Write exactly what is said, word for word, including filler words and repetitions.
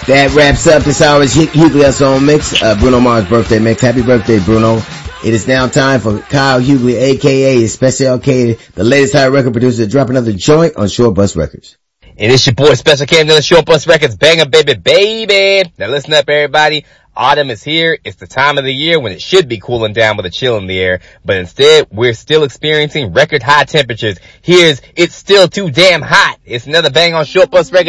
That wraps up this hour's Hughley on Mix, uh, Bruno Mars birthday mix. Happy birthday, Bruno. It is now time for Kyle Hughley, aka Special K, the latest high record producer, to drop another joint on Short Bus Records. And it's your boy Special K, another Short Bus Records, banger baby, baby. Now listen up everybody. Autumn is here. It's the time of the year when it should be cooling down with a chill in the air, but instead we're still experiencing record high temperatures. Here's It's Still Too Damn Hot. It's another bang on Short Bus Records.